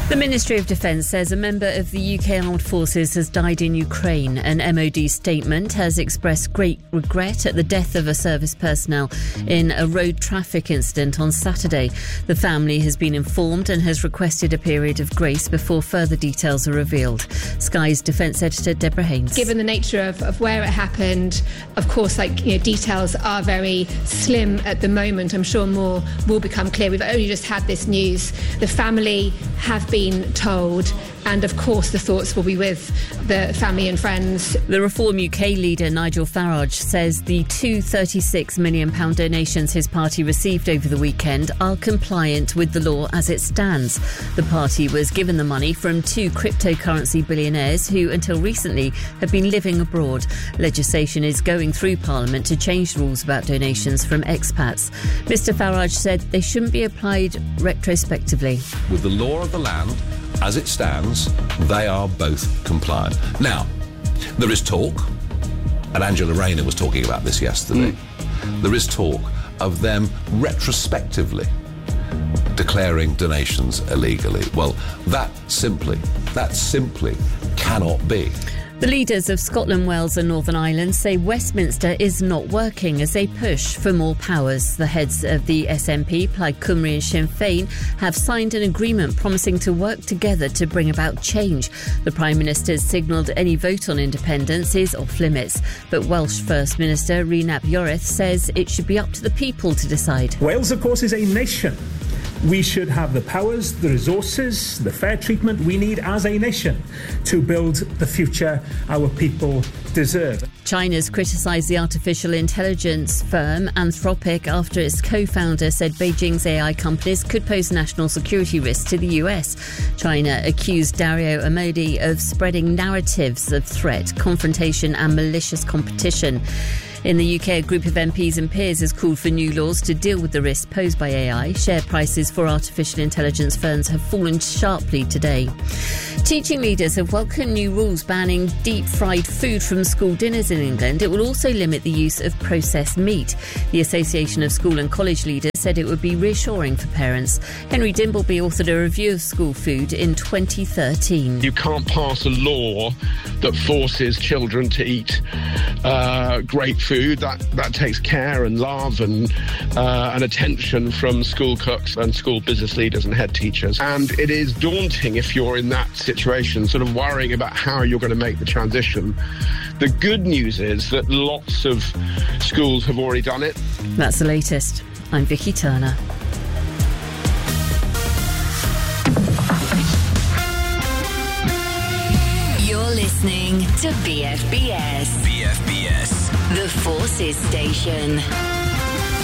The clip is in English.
The Ministry of Defence says a member of the UK Armed Forces has died in Ukraine. An MOD statement has expressed great regret at the death of a service personnel in a road traffic incident on Saturday. The family has been informed and has requested a period of grace before further details are revealed. Sky's Defence Editor Deborah Haynes. Given the nature of where it happened, of course, details are very slim at the moment. I'm sure more will become clear. We've only just had this news. The family have been told, and of course the thoughts will be with the family and friends. The Reform UK leader Nigel Farage says the £236 million donations his party received over the weekend are compliant with the law as it stands. The party was given the money from two cryptocurrency billionaires who until recently have been living abroad. Legislation is going through Parliament to change the rules about donations from expats. Mr Farage said they shouldn't be applied retrospectively. With the law of the land as it stands, they are both compliant. Now, there is talk, and Angela Rayner was talking about this yesterday, there is talk of them retrospectively declaring donations illegally. Well, that simply cannot be. The leaders of Scotland, Wales and Northern Ireland say Westminster is not working as they push for more powers. The heads of the SNP, Plaid Cymru and Sinn Féin, have signed an agreement promising to work together to bring about change. The Prime Minister's signalled any vote on independence is off limits. But Welsh First Minister Rhys ap Iorwerth says it should be up to the people to decide. Wales, of course, is a nation. We should have the powers, the resources, the fair treatment we need as a nation to build the future our people deserve. China's criticised the artificial intelligence firm Anthropic after its co-founder said Beijing's AI companies could pose national security risks to the US. China accused Dario Amodi of spreading narratives of threat, confrontation and malicious competition. In the UK, a group of MPs and peers has called for new laws to deal with the risks posed by AI. Share prices for artificial intelligence firms have fallen sharply today. Teaching leaders have welcomed new rules banning deep-fried food from school dinners in England. It will also limit the use of processed meat. The Association of School and College Leaders said it would be reassuring for parents. Henry Dimbleby authored a review of school food in 2013. You can't pass a law that forces children to eat great food. That takes care and love and attention from school cooks and school business leaders and head teachers. And it is daunting if you're in that situation, sort of worrying about how you're going to make the transition. The good news is that lots of schools have already done it. That's the latest. I'm Vicky Turner. You're listening to BFBS. BFBS. The Forces Station.